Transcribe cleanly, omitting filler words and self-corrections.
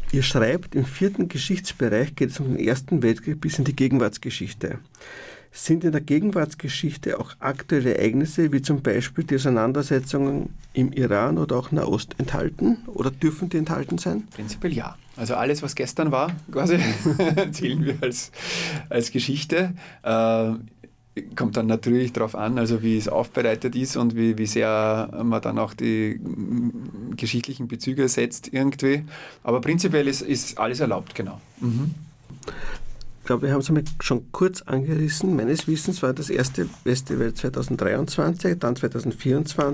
Ihr schreibt, im 4. Geschichtsbereich geht es um den Ersten Weltkrieg bis in die Gegenwartsgeschichte. Sind in der Gegenwartsgeschichte auch aktuelle Ereignisse, wie zum Beispiel die Auseinandersetzungen im Iran oder auch Nahost enthalten? Oder dürfen die enthalten sein? Prinzipiell ja. Also alles, was gestern war, quasi, zählen wir als Geschichte. Kommt dann natürlich darauf an, also wie es aufbereitet ist und wie sehr man dann auch die geschichtlichen Bezüge setzt irgendwie. Aber prinzipiell ist alles erlaubt, genau. Mhm. Ich glaube, wir haben es einmal schon kurz angerissen. Meines Wissens war das erste Festival 2023, dann 2024.